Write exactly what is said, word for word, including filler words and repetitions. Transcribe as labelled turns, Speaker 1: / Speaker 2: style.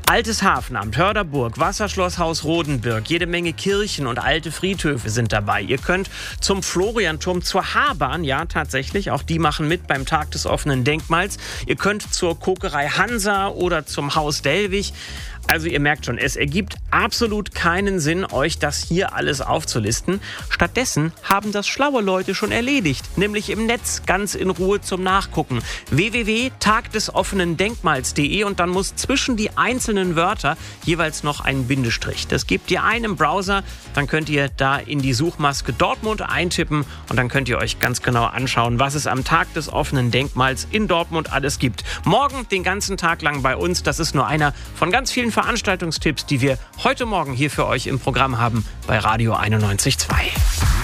Speaker 1: Altes Hafenamt, Hörderburg, Wasserschlosshaus Rodenburg, jede Menge Kirchen und alte Friedhöfe sind dabei. Ihr könnt zum Florianturm, zur H-Bahn, ja tatsächlich, auch die machen mit beim Tag des offenen Denkmals. Ihr könnt zur Kokerei Hansa oder zum Haus Dellwig. Also ihr merkt schon, es ergibt absolut keinen Sinn, euch das hier alles aufzulisten. Stattdessen haben das schlaue Leute schon erledigt, nämlich im Netz ganz in Ruhe zum Nachgucken. w w w punkt tag des offenen denkmals punkt de und dann muss zwischen die einzelnen Wörter jeweils noch ein Bindestrich. Das gebt ihr ein im Browser, dann könnt ihr da in die Suchmaske Dortmund eintippen und dann könnt ihr euch ganz genau anschauen, was es am Tag des offenen Denkmals in Dortmund alles gibt. Morgen den ganzen Tag lang bei uns, das ist nur einer von ganz vielen Veranstaltungstipps, die wir heute Morgen hier für euch im Programm haben bei Radio einundneunzig Komma zwei.